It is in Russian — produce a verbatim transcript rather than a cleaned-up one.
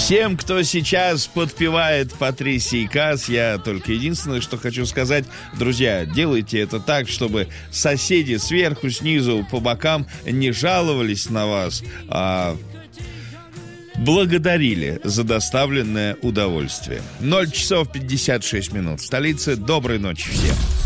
Всем, кто сейчас подпевает Патрисии Каас, я только единственное, что хочу сказать, друзья, делайте это так, чтобы соседи сверху, снизу, по бокам не жаловались на вас, а благодарили за доставленное удовольствие. ноль часов пятьдесят шесть минут в столице. Доброй ночи всем.